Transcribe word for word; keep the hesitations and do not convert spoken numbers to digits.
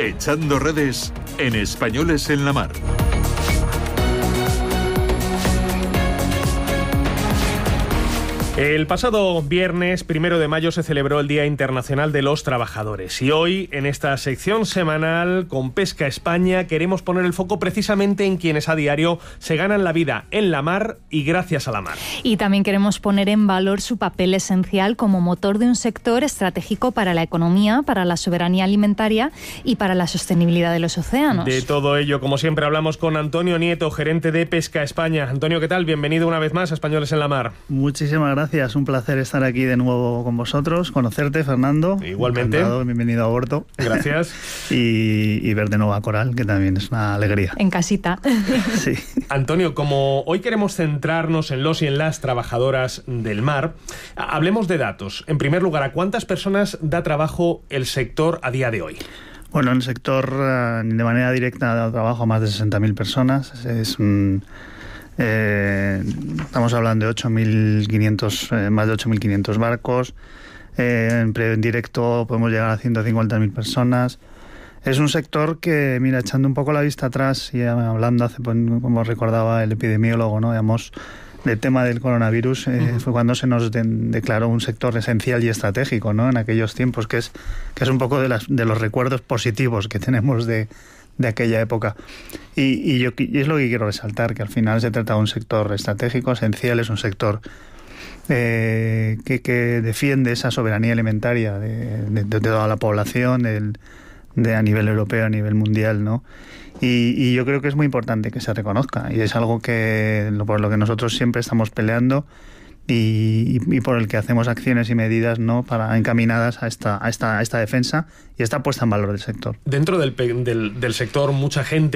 Echando redes en Españoles en la Mar. El pasado viernes, primero de mayo, se celebró el Día Internacional de los Trabajadores. Y hoy, en esta sección semanal con Pesca España, queremos poner el foco precisamente en quienes a diario se ganan la vida en la mar y gracias a la mar. Y también queremos poner en valor su papel esencial como motor de un sector estratégico para la economía, para la soberanía alimentaria y para la sostenibilidad de los océanos. De todo ello, como siempre, hablamos con Antonio Nieto, gerente de Pesca España. Antonio, ¿qué tal? Bienvenido una vez más a Españoles en la Mar. Muchísimas gracias. Gracias, un placer estar aquí de nuevo con vosotros, conocerte, Fernando. Igualmente. Encantado, bienvenido a bordo. Gracias. y, y ver de nuevo a Coral, que también es una alegría. En casita. Sí. Antonio, como hoy queremos centrarnos en los y en las trabajadoras del mar, hablemos de datos. En primer lugar, ¿a cuántas personas da trabajo el sector a día de hoy? Bueno, en el sector, de manera directa, da trabajo a más de sesenta mil personas. Es un... Eh, estamos hablando de ocho mil quinientos, eh, más de ocho mil quinientos barcos. Eh, en, en directo podemos llegar a ciento cincuenta mil personas. Es un sector que, mira, echando un poco la vista atrás y hablando, hace, como recordaba el epidemiólogo, ¿no? Digamos, del tema del coronavirus, eh, uh-huh. fue cuando se nos de, declaró un sector esencial y estratégico, ¿no? En aquellos tiempos, que es, que es un poco de, las, de los recuerdos positivos que tenemos de de aquella época. Y, y, yo, y es lo que quiero resaltar, que al final se trata de un sector estratégico, esencial, es un sector eh, que, que defiende esa soberanía alimentaria de, de, de toda la población, del, de, a nivel europeo, a nivel mundial, ¿no? Y, y yo creo que es muy importante que se reconozca, y es algo que por lo que nosotros siempre estamos peleando y, y por el que hacemos acciones y medidas, ¿no? Para encaminadas a esta, a esta, a esta defensa y esta puesta en valor del sector. Dentro del, del, del sector, mucha gente